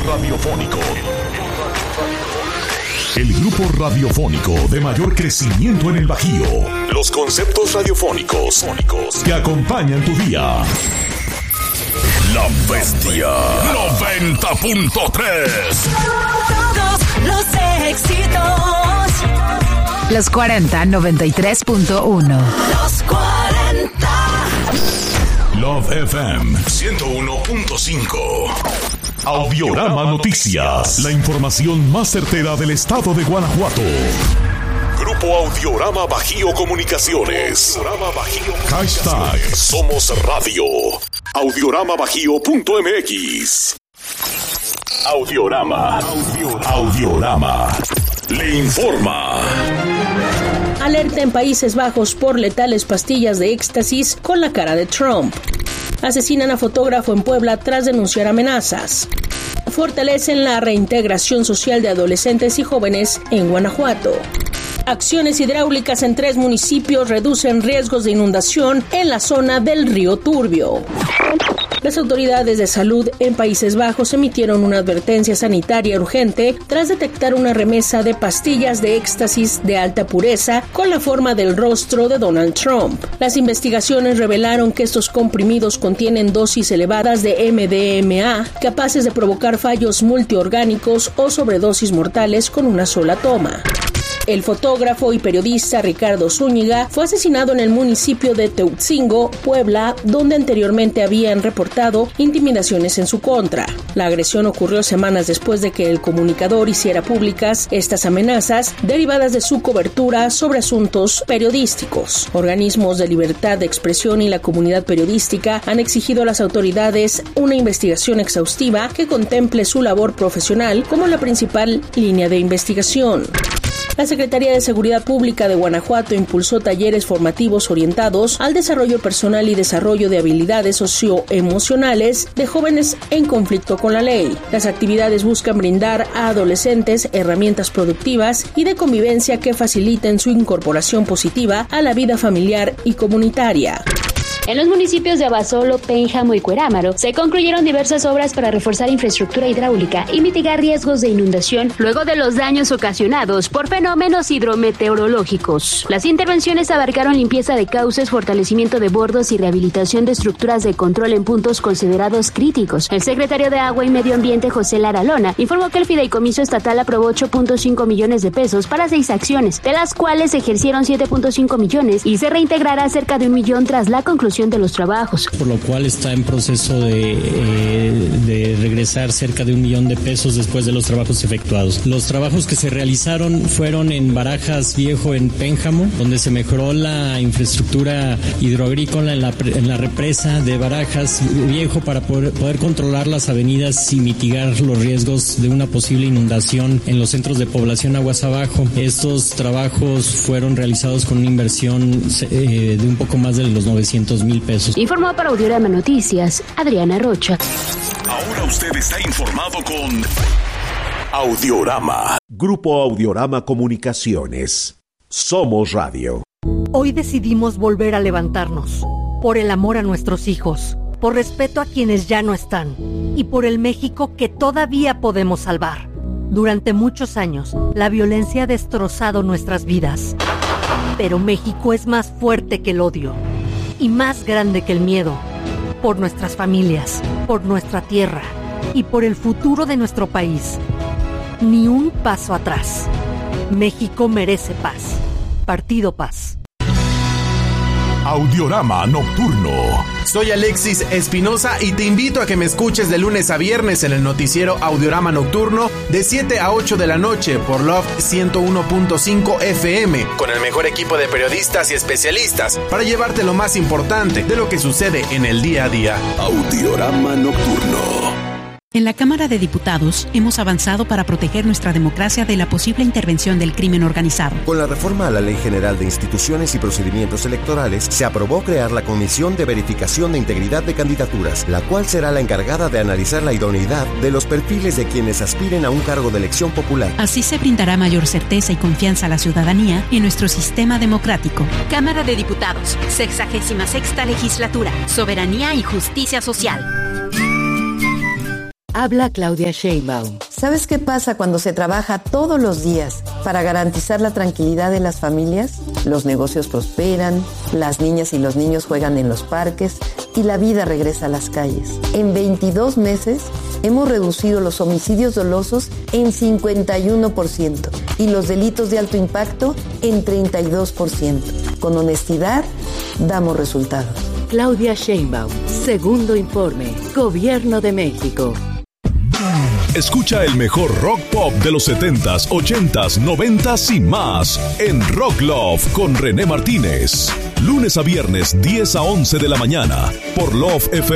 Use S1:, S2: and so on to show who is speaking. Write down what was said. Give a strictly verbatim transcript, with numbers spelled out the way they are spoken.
S1: radiofónico. El grupo radiofónico de mayor crecimiento en el Bajío. Los conceptos radiofónicos que acompañan tu día. La Bestia noventa punto tres.
S2: Todos los éxitos.
S3: Los cuarenta, noventa y tres punto uno.
S2: Los cuarenta.
S1: Love F M ciento uno punto cinco. Audiorama Noticias. La información más certera del estado de Guanajuato. Grupo Audiorama Bajío Comunicaciones. Audiorama Bajío. Hashtag Somos Radio. audiorama bajío punto m x. Audiorama. Audiorama. Audiorama. Le informa.
S4: Alerta en Países Bajos por letales pastillas de éxtasis con la cara de Trump. Asesinan a fotógrafo en Puebla tras denunciar amenazas. Fortalecen la reintegración social de adolescentes y jóvenes en Guanajuato. Acciones hidráulicas en tres municipios reducen riesgos de inundación en la zona del río Turbio. Las autoridades de salud en Países Bajos emitieron una advertencia sanitaria urgente tras detectar una remesa de pastillas de éxtasis de alta pureza con la forma del rostro de Donald Trump. Las investigaciones revelaron que estos comprimidos contienen dosis elevadas de M D M A capaces de provocar fallos multiorgánicos o sobredosis mortales con una sola toma. El fotógrafo y periodista Ricardo Zúñiga fue asesinado en el municipio de Teutzingo, Puebla, donde anteriormente habían reportado intimidaciones en su contra. La agresión ocurrió semanas después de que el comunicador hiciera públicas estas amenazas derivadas de su cobertura sobre asuntos periodísticos. Organismos de libertad de expresión y la comunidad periodística han exigido a las autoridades una investigación exhaustiva que contemple su labor profesional como la principal línea de investigación. La Secretaría de Seguridad Pública de Guanajuato impulsó talleres formativos orientados al desarrollo personal y desarrollo de habilidades socioemocionales de jóvenes en conflicto con la ley. Las actividades buscan brindar a adolescentes herramientas productivas y de convivencia que faciliten su incorporación positiva a la vida familiar y comunitaria.
S5: En los municipios de Abasolo, Pénjamo y Cuerámaro se concluyeron diversas obras para reforzar infraestructura hidráulica y mitigar riesgos de inundación luego de los daños ocasionados por fenómenos hidrometeorológicos. Las intervenciones abarcaron limpieza de cauces, fortalecimiento de bordos y rehabilitación de estructuras de control en puntos considerados críticos. El secretario de Agua y Medio Ambiente, José Lara Lona, informó que el fideicomiso estatal aprobó ocho punto cinco millones de pesos para seis acciones, de las cuales se ejercieron siete punto cinco millones y se reintegrará cerca de un millón tras la conclusión de los trabajos.
S6: Por lo cual está en proceso de, eh, de regresar cerca de un millón de pesos después de los trabajos efectuados. Los trabajos que se realizaron fueron en Barajas Viejo, en Pénjamo, donde se mejoró la infraestructura hidroagrícola en la, en la represa de Barajas Viejo para poder, poder controlar las avenidas y mitigar los riesgos de una posible inundación en los centros de población aguas abajo. Estos trabajos fueron realizados con una inversión eh, de un poco más de los novecientos mil pesos.
S5: Informó para Audiorama Noticias, Adriana Rocha.
S1: Ahora usted está informado con Audiorama.
S7: Grupo Audiorama Comunicaciones. Somos Radio.
S8: Hoy decidimos volver a levantarnos. Por el amor a nuestros hijos, por respeto a quienes ya no están y por el México que todavía podemos salvar. Durante muchos años, la violencia ha destrozado nuestras vidas. Pero México es más fuerte que el odio y más grande que el miedo, por nuestras familias, por nuestra tierra y por el futuro de nuestro país. Ni un paso atrás. México merece paz. Partido Paz.
S1: Audiorama Nocturno.
S9: Soy Alexis Espinosa y te invito a que me escuches de lunes a viernes en el noticiero Audiorama Nocturno de siete a ocho de la noche por Love ciento uno punto cinco F M, con el mejor equipo de periodistas y especialistas para llevarte lo más importante de lo que sucede en el día a día.
S1: Audiorama Nocturno.
S10: En la Cámara de Diputados hemos avanzado para proteger nuestra democracia de la posible intervención del crimen organizado.
S11: Con la reforma a la Ley General de Instituciones y Procedimientos Electorales, se aprobó crear la Comisión de Verificación de Integridad de Candidaturas, la cual será la encargada de analizar la idoneidad de los perfiles de quienes aspiren a un cargo de elección popular.
S10: Así se brindará mayor certeza y confianza a la ciudadanía en nuestro sistema democrático.
S12: Cámara de Diputados, sexagésima sexta legislatura, Soberanía y Justicia Social.
S13: Habla Claudia Sheinbaum.
S14: ¿Sabes qué pasa cuando se trabaja todos los días para garantizar la tranquilidad de las familias? Los negocios prosperan, las niñas y los niños juegan en los parques y la vida regresa a las calles. En veintidós meses hemos reducido los homicidios dolosos en cincuenta y uno por ciento y los delitos de alto impacto en treinta y dos por ciento. Con honestidad, damos resultados.
S13: Claudia Sheinbaum, segundo informe, Gobierno de México.
S1: Escucha el mejor rock pop de los setentas, ochentas, noventas y más en Rock Love con René Martínez. Lunes a viernes, diez a once de la mañana por Love F